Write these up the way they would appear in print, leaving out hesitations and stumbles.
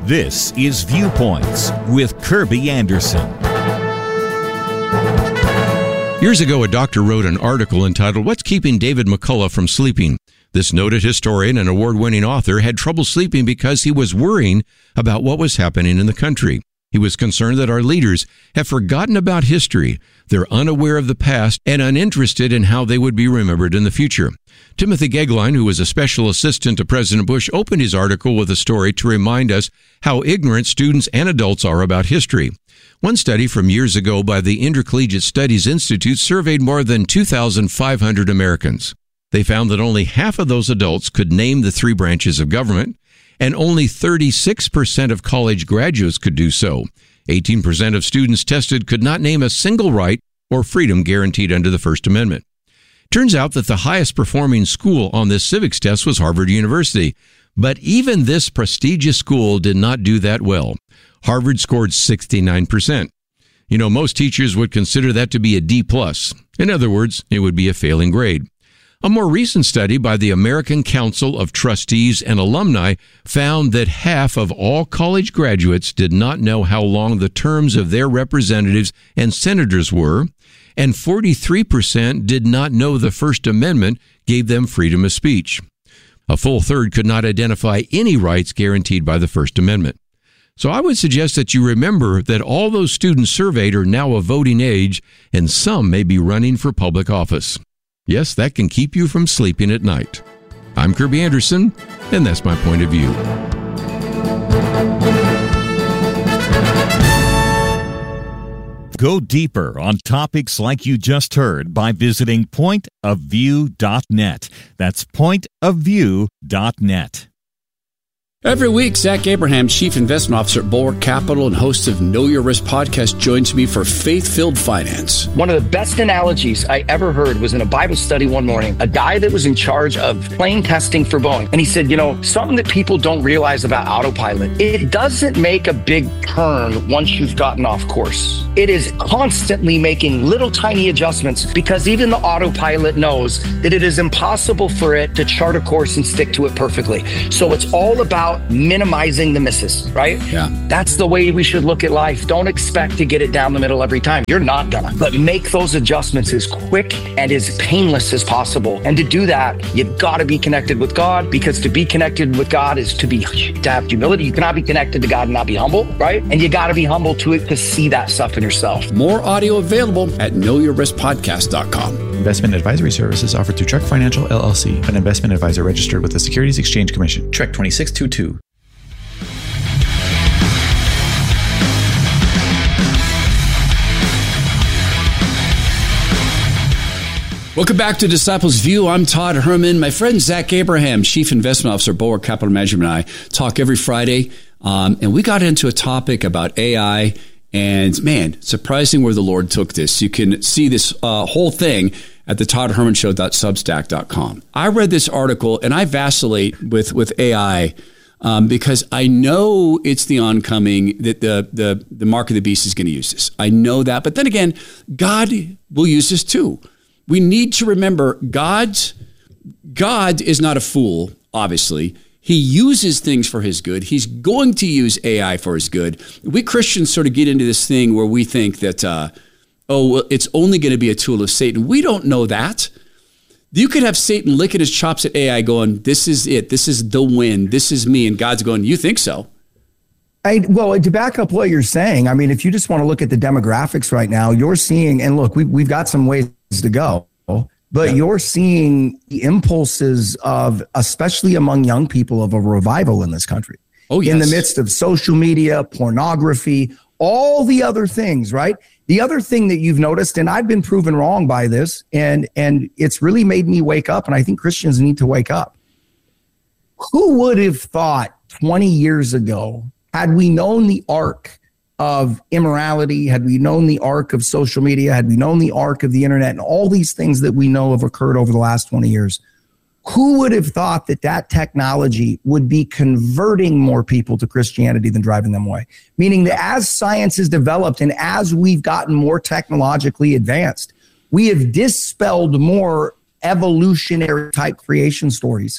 This is Viewpoints with Kirby Anderson. Years ago, a doctor wrote an article entitled, "What's Keeping David McCullough from Sleeping?" This noted historian and award-winning author had trouble sleeping because he was worrying about what was happening in the country. He was concerned that our leaders have forgotten about history. They're unaware of the past and uninterested in how they would be remembered in the future. Timothy Gegline, who was a special assistant to President Bush, opened his article with a story to remind us how ignorant students and adults are about history. One study from years ago by the Intercollegiate Studies Institute surveyed more than 2,500 Americans. They found that only half of those adults could name the three branches of government, and only 36% of college graduates could do so. 18% of students tested could not name a single right or freedom guaranteed under the First Amendment. Turns out that the highest performing school on this civics test was Harvard University, but even this prestigious school did not do that well. Harvard scored 69%. You know, most teachers would consider that to be a D+. In other words, it would be a failing grade. A more recent study by the American Council of Trustees and Alumni found that half of all college graduates did not know how long the terms of their representatives and senators were, and 43% did not know the First Amendment gave them freedom of speech. A full third could not identify any rights guaranteed by the First Amendment. So I would suggest that you remember that all those students surveyed are now of voting age, and some may be running for public office. Yes, that can keep you from sleeping at night. I'm Kirby Anderson, and that's my point of view. Go deeper on topics like you just heard by visiting pointofview.net. That's pointofview.net. Every week, Zach Abraham, Chief Investment Officer at Bulwark Capital and host of Know Your Risk podcast, joins me for Faith-Filled Finance. One of the best analogies I ever heard was in a Bible study one morning, a guy that was in charge of plane testing for Boeing. And he said, you know, something that people don't realize about autopilot, it doesn't make a big turn once you've gotten off course. It is constantly making little tiny adjustments because even the autopilot knows that it is impossible for it to chart a course and stick to it perfectly. So it's all about minimizing the misses, right? Yeah. That's the way we should look at life. Don't expect to get it down the middle every time. You're not gonna. But make those adjustments as quick and as painless as possible. And to do that, you've got to be connected with God, because to be connected with God is to have humility. You cannot be connected to God and not be humble, right? And you got to be humble to it to see that stuff in yourself. More audio available at knowyourriskpodcast.com. Investment advisory services offered through Trek Financial, LLC, an investment advisor registered with the Securities Exchange Commission. Trek 2622. Welcome back to Disciples View. I'm Todd Herman. My friend Zach Abraham, Chief Investment Officer at Bulwark Capital Management, and I talk every Friday. And we got into a topic about AI. And man, surprising where the Lord took this. You can see this whole thing at the toddhermanshow.substack.com. I read this article and I vacillate with AI because I know it's the oncoming, that the mark of the beast is going to use this. I know that. But then again, God will use this too. We need to remember God is not a fool, obviously. He uses things for his good. He's going to use AI for his good. We Christians sort of get into this thing where we think that, it's only going to be a tool of Satan. We don't know that. You could have Satan licking his chops at AI going, this is it. This is the win. This is me. And God's going, you think so? Well, to back up what you're saying, I mean, if you just want to look at the demographics right now, you're seeing, and look, we've got some ways to go, but you're seeing the impulses of, especially among young people, of a revival in this country. Oh, yes. In the midst of social media, pornography, all the other things, right? The other thing that you've noticed, and I've been proven wrong by this, and it's really made me wake up, and I think Christians need to wake up. Who would have thought 20 years ago, had we known the arc of immorality, had we known the arc of social media, had we known the arc of the internet, and all these things that we know have occurred over the last 20 years, who would have thought that technology would be converting more people to Christianity than driving them away? Meaning that as science has developed and as we've gotten more technologically advanced, we have dispelled more evolutionary type creation stories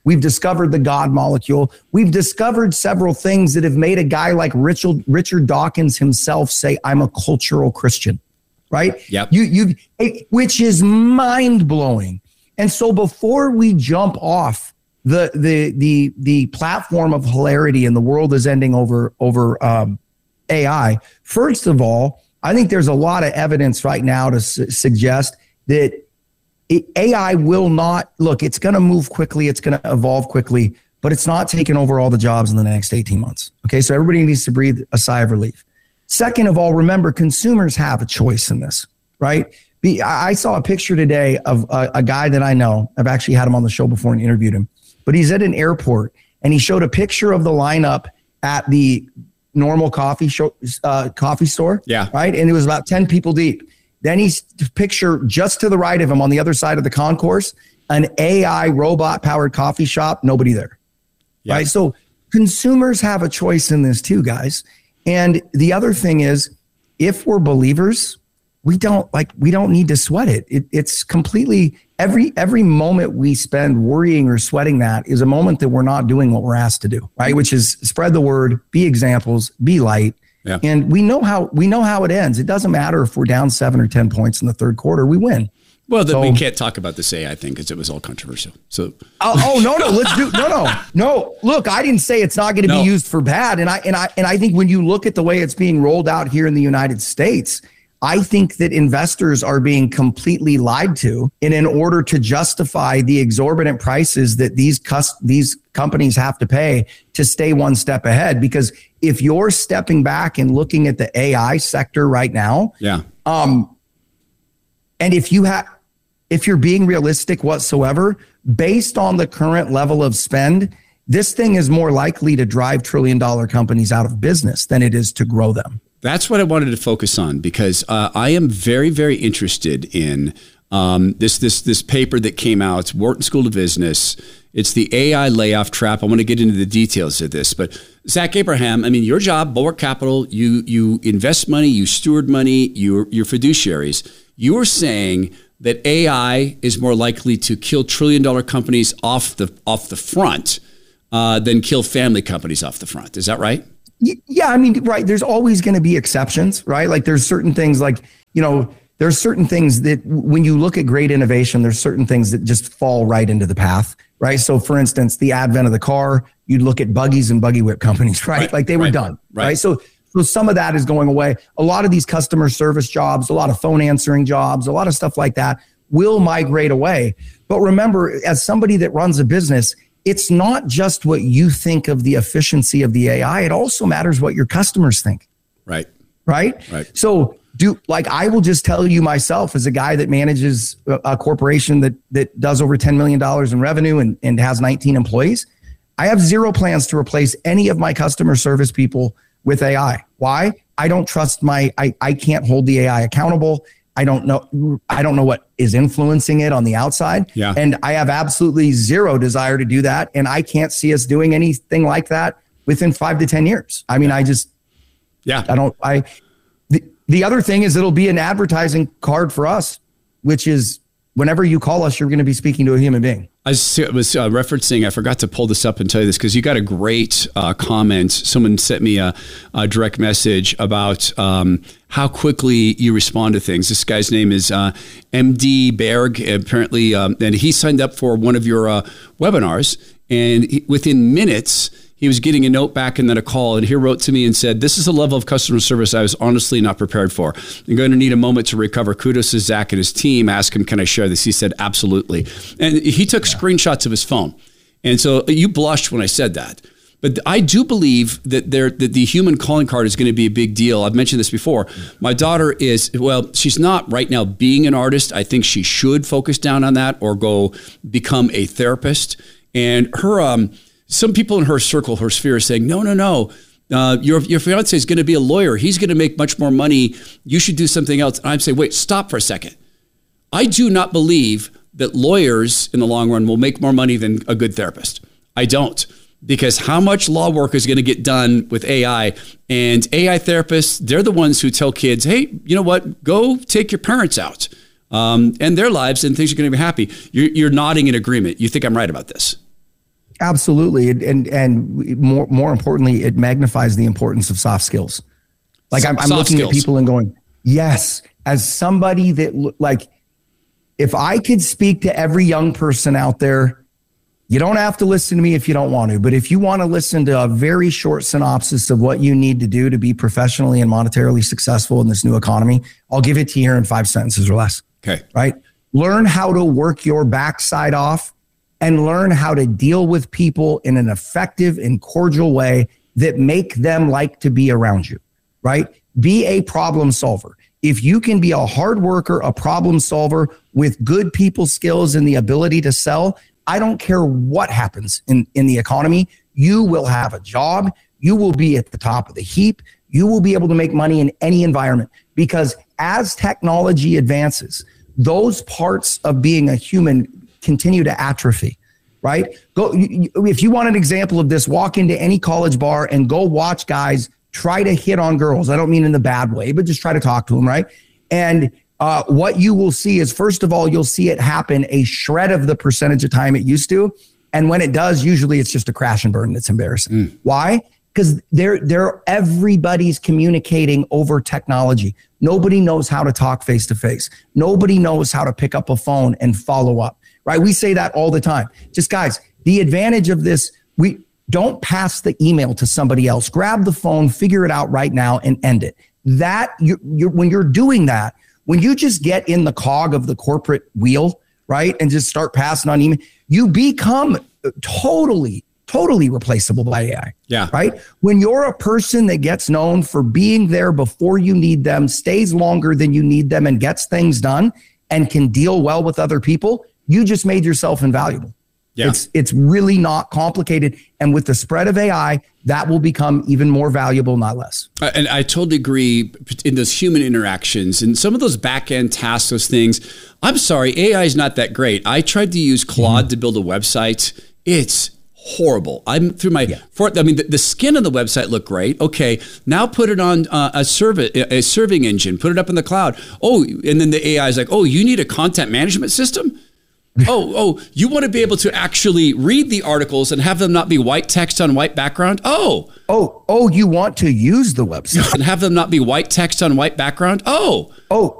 We've discovered the God molecule. We've discovered several things that have made a guy like Richard Dawkins himself say, I'm a cultural Christian, right? Yep. Which is mind blowing. And so before we jump off the platform of hilarity and the world is ending over AI, first of all, I think there's a lot of evidence right now to suggest that AI will not, look, it's going to move quickly, it's going to evolve quickly, but it's not taking over all the jobs in the next 18 months. Okay, so everybody needs to breathe a sigh of relief. Second of all, remember, consumers have a choice in this, right? I saw a picture today of a guy that I know. I've actually had him on the show before and interviewed him, but he's at an airport and he showed a picture of the lineup at the normal coffee store. Yeah. Right. And it was about 10 people deep. Then he's picture just to the right of him on the other side of the concourse, an AI robot powered coffee shop, nobody there. Yeah. Right. So consumers have a choice in this too, guys. And the other thing is, if we're believers, we don't need to sweat it. It's completely every moment we spend worrying or sweating that is a moment that we're not doing what we're asked to do, right? Which is spread the word, be examples, be light. Yeah. And we know how it ends. It doesn't matter if we're down 7 or 10 points in the third quarter, we win. Well, then we can't talk about this AI thing because it was all controversial. So no. Look, I didn't say it's not going to be used for bad, and I think when you look at the way it's being rolled out here in the United States, I think that investors are being completely lied to in order to justify the exorbitant prices that these companies have to pay to stay one step ahead. Because if you're stepping back and looking at the AI sector right now, and if you're being realistic whatsoever, based on the current level of spend, this thing is more likely to drive trillion-dollar companies out of business than it is to grow them. That's what I wanted to focus on because I am very, very interested in this paper that came out, Wharton School of Business. It's the AI layoff trap. I want to get into the details of this. But Zach Abraham, I mean, your job, Bulwark Capital, you invest money, you steward money, you're fiduciaries. You are saying that AI is more likely to kill trillion-dollar companies off the front than kill family companies off the front. Is that right? Yeah, I mean, right. There's always going to be exceptions, right? Like there's certain things there's certain things that when you look at great innovation, there's certain things that just fall right into the path, right? So for instance, the advent of the car, you'd look at buggies and buggy whip companies, right? Like they were done, right? So some of that is going away. A lot of these customer service jobs, a lot of phone answering jobs, a lot of stuff like that will migrate away. But remember, as somebody that runs a business, it's not just what you think of the efficiency of the AI. It also matters what your customers think. Right. So I will just tell you myself as a guy that manages a corporation that does over $10 million in revenue and has 19 employees. I have zero plans to replace any of my customer service people with AI. Why? I don't trust I can't hold the AI accountable. I don't know what is influencing it on the outside. Yeah. And I have absolutely zero desire to do that. And I can't see us doing anything like that within 5 to 10 years. I mean, the other thing is it'll be an advertising card for us, which is whenever you call us, you're going to be speaking to a human being. I was referencing, I forgot to pull this up and tell you this because you got a great comment. Someone sent me a direct message about how quickly you respond to things. This guy's name is MD Berg, apparently, and he signed up for one of your webinars. And within minutes, he was getting a note back and then a call. And he wrote to me and said, this is a level of customer service I was honestly not prepared for. I'm going to need a moment to recover. Kudos to Zach and his team. Ask him, can I share this? He said, absolutely. And he took screenshots of his phone. And so you blushed when I said that. But I do believe that the human calling card is going to be a big deal. I've mentioned this before. My daughter she's not right now being an artist. I think she should focus down on that or go become a therapist. And her, some people in her circle, her sphere, are saying, no. Your fiance is going to be a lawyer. He's going to make much more money. You should do something else. And I'm saying, wait, stop for a second. I do not believe that lawyers in the long run will make more money than a good therapist. I don't. Because how much law work is going to get done with AI? And AI therapists, they're the ones who tell kids, hey, you know what? Go take your parents out and their lives and things are going to be happy. You're nodding in agreement. You think I'm right about this? Absolutely. And more importantly, it magnifies the importance of soft skills. Like I'm looking at people and going, yes, as somebody that like, if I could speak to every young person out there, you don't have to listen to me if you don't want to, but if you want to listen to a very short synopsis of what you need to do to be professionally and monetarily successful in this new economy, I'll give it to you here in 5 sentences or less. Okay. Right? Learn how to work your backside off and learn how to deal with people in an effective and cordial way that make them like to be around you, right? Be a problem solver. If you can be a hard worker, a problem solver with good people skills and the ability to sell, I don't care what happens in the economy, you will have a job. You will be at the top of the heap. You will be able to make money in any environment, because as technology advances, those parts of being a human continue to atrophy, right? If you want an example of this, walk into any college bar and go watch guys try to hit on girls. I don't mean in the bad way, but just try to talk to them, right? And what you will see is, first of all, you'll see it happen a shred of the percentage of time it used to. And when it does, usually it's just a crash and burn. That's embarrassing. Why? Because everybody's communicating over technology. Nobody knows how to talk face to face. Nobody knows how to pick up a phone and follow up, right? We say that all the time. Just guys, the advantage of this, we don't pass the email to somebody else. Grab the phone, figure it out right now and end it. When you're doing that, when you just get in the cog of the corporate wheel, right, and just start passing on email, you become totally replaceable by AI. Yeah. Right? When you're a person that gets known for being there before you need them, stays longer than you need them, and gets things done and can deal well with other people, you just made yourself invaluable. Yeah. It's really not complicated. And with the spread of AI, that will become even more valuable, not less. And I totally agree in those human interactions and some of those back-end tasks, those things. I'm sorry, AI is not that great. I tried to use Claude to build a website. It's horrible. The skin of the website looked great. Okay, now put it on a serving engine, put it up in the cloud. Oh, and then the AI is like, oh, you need a content management system? You want to be able to actually read the articles and have them not be white text on white background? You want to use the website and have them not be white text on white background?